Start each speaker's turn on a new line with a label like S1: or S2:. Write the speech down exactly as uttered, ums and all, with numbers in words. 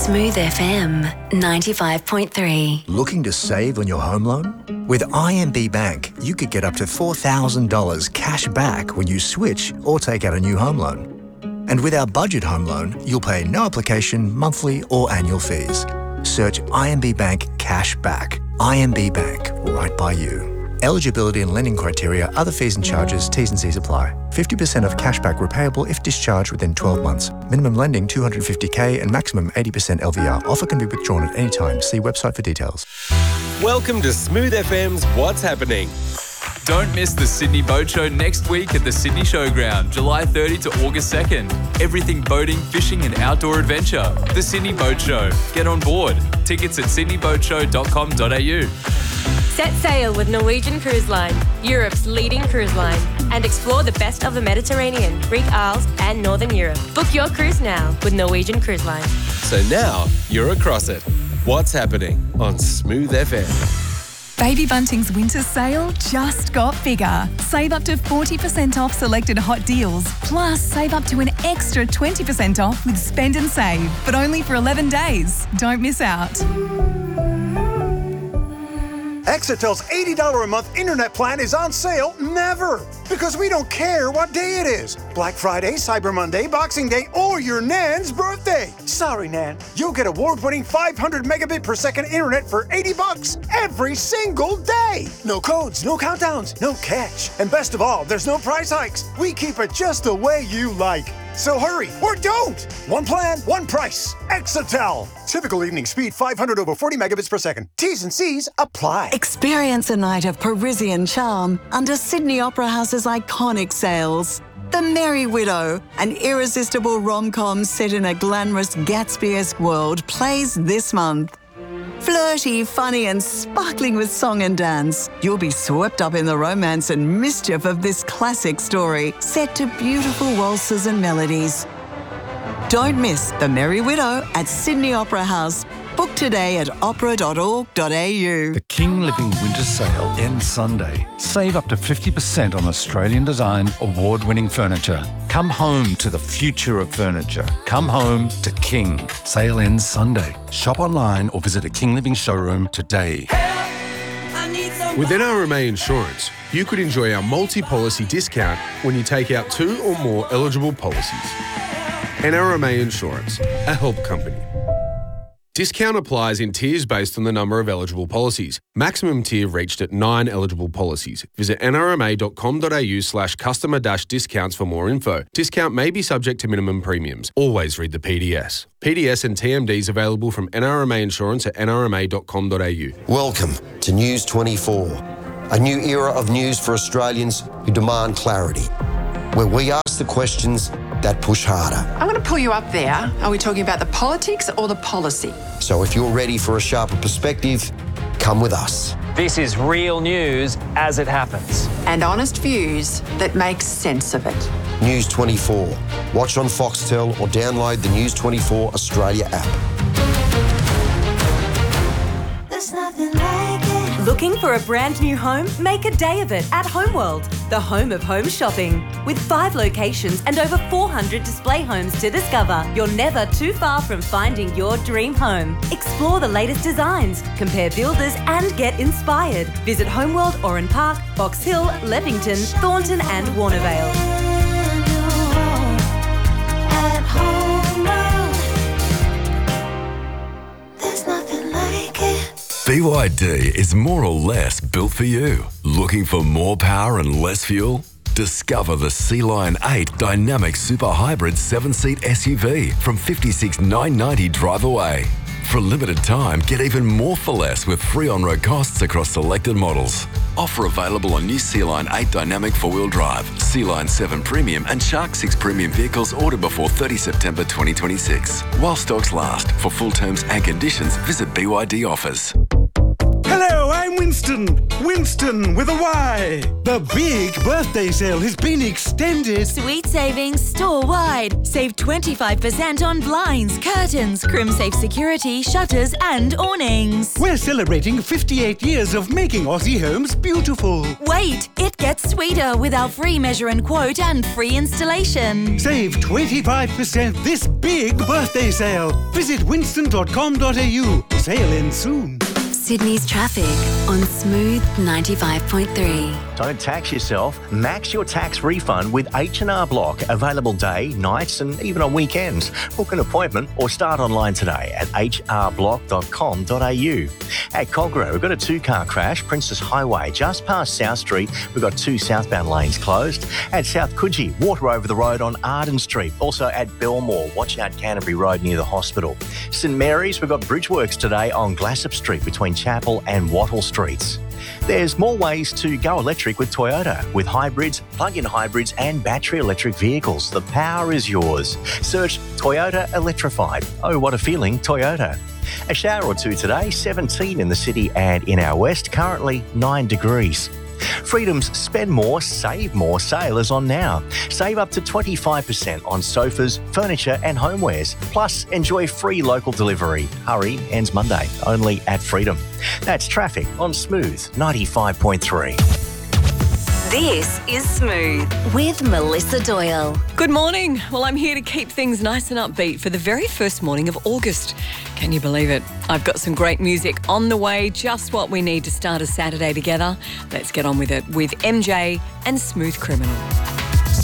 S1: Smooth F M ninety-five point three.
S2: Looking to save on your home loan? With I M B Bank, you could get up to four thousand dollars cash back when you switch or take out a new home loan. And with our budget home loan, you'll pay no application, monthly or annual fees. Search I M B Bank Cash Back. I M B Bank, right by you. Eligibility and lending criteria, other fees and charges, T's and C's apply. fifty percent of cashback repayable if discharged within twelve months. Minimum lending two hundred fifty thousand and maximum eighty percent L V R. Offer can be withdrawn at any time. See website for details.
S3: Welcome to Smooth F M's What's Happening.
S4: Don't miss the Sydney Boat Show next week at the Sydney Showground, July thirtieth to August second. Everything boating, fishing and outdoor adventure. The Sydney Boat Show. Get on board. Tickets at sydney boat show dot com dot a u.
S5: Set sail with Norwegian Cruise Line, Europe's leading cruise line, and explore the best of the Mediterranean, Greek Isles and Northern Europe. Book your cruise now with Norwegian Cruise Line.
S3: So now you're across it. What's happening on Smooth F M?
S6: Baby Bunting's winter sale just got bigger. Save up to forty percent off selected hot deals, plus save up to an extra twenty percent off with Spend and Save, but only for eleven days. Don't miss out.
S7: Exetel's eighty dollars a month internet plan is on sale never, because we don't care what day it is. Black Friday, Cyber Monday, Boxing Day, or your Nan's birthday. Sorry, Nan. You'll get award-winning five hundred megabit per second internet for eighty bucks every single day. No codes, no countdowns, no catch. And best of all, there's no price hikes. We keep it just the way you like. So hurry, or don't! One plan, one price. Exetel. Typical evening speed, five hundred over forty megabits per second. T's and C's apply.
S8: Experience a night of Parisian charm under Sydney Opera House's iconic sales. The Merry Widow, an irresistible rom-com set in a glamorous Gatsby-esque world, plays this month. Flirty, funny and sparkling with song and dance, you'll be swept up in the romance and mischief of this classic story, set to beautiful waltzes and melodies. Don't miss The Merry Widow at Sydney Opera House. Book today at opera dot org dot a u.
S9: The King Living Winter Sale ends Sunday. Save up to fifty percent on Australian designed, award-winning furniture. Come home to the future of furniture. Come home to King. Sale ends Sunday. Shop online or visit a King Living showroom today.
S10: With N R M A Insurance, you could enjoy our multi-policy discount when you take out two or more eligible policies. N R M A Insurance, a help company. Discount applies in tiers based on the number of eligible policies. Maximum tier reached at nine eligible policies. Visit n r m a dot com dot a u slash customer dash discounts for more info. Discount may be subject to minimum premiums. Always read the P D S. P D S and T M Ds available from N R M A Insurance at n r m a dot com dot a u.
S11: Welcome to News twenty-four, a new era of news for Australians who demand clarity, where we ask the questions that push harder.
S12: I'm going to pull you up there. Are we talking about the politics or the policy?
S11: So if you're ready for a sharper perspective, come with us.
S13: This is real news as it happens.
S12: And honest views that make sense of it.
S11: News twenty-four. Watch on Foxtel or download the News twenty-four Australia app.
S14: There's nothing like it.
S15: Looking for a brand new home? Make a day of it at Homeworld, the home of home shopping. With five locations and over four hundred display homes to discover, you're never too far from finding your dream home. Explore the latest designs, compare builders and get inspired. Visit Homeworld Oran Park, Box Hill, Leppington, Thornton and Warnervale.
S16: B Y D is more or less built for you. Looking for more power and less fuel? Discover the Sea Lion eight Dynamic Super Hybrid seven-seat S U V from fifty-six thousand nine hundred ninety dollars drive away. For a limited time, get even more for less with free on-road costs across selected models. Offer available on new Sea Lion eight Dynamic four-wheel drive, Sea Lion seven Premium and Shark six Premium vehicles ordered before thirtieth September twenty twenty-six. While stocks last. For full terms and conditions, visit B Y D Offers.
S17: Hello, I'm from Winston. Winston with a Y. The big birthday sale has been extended.
S18: Sweet savings store-wide. Save twenty-five percent on blinds, curtains, CrimSafe security, shutters and awnings.
S17: We're celebrating fifty-eight years of making Aussie homes beautiful.
S18: Wait, it gets sweeter with our free measure and quote and free installation.
S17: Save twenty-five percent this big birthday sale. Visit winston dot com dot a u. Sale ends soon.
S1: Sydney's traffic on Smooth ninety-five point three.
S19: Don't tax yourself. Max your tax refund with H and R Block. Available day, nights and even on weekends. Book an appointment or start online today at h r block dot com dot a u. At Cogra, we've got a two-car crash, Princess Highway, just past South Street. We've got two southbound lanes closed. At South Coogee, water over the road on Arden Street. Also at Belmore, watch out Canterbury Road near the hospital. St Mary's, we've got bridge works today on Glassop Street between Chapel and Wattle Streets. There's more ways to go electric with Toyota. With hybrids, plug-in hybrids and battery electric vehicles, the power is yours. Search Toyota Electrified. Oh, what a feeling, Toyota. A shower or two today, seventeen in the city and in our west, currently nine degrees. Freedom's Spend More, Save More sale is on now. Save up to twenty-five percent on sofas, furniture and homewares. Plus, enjoy free local delivery. Hurry, ends Monday, only at Freedom. That's traffic on Smooth ninety-five point three.
S1: This is Smooth with Melissa Doyle.
S20: Good morning. Well, I'm here to keep things nice and upbeat for the very first morning of August. Can you believe it? I've got some great music on the way, just what we need to start a Saturday together. Let's get on with it with M J and Smooth Criminal.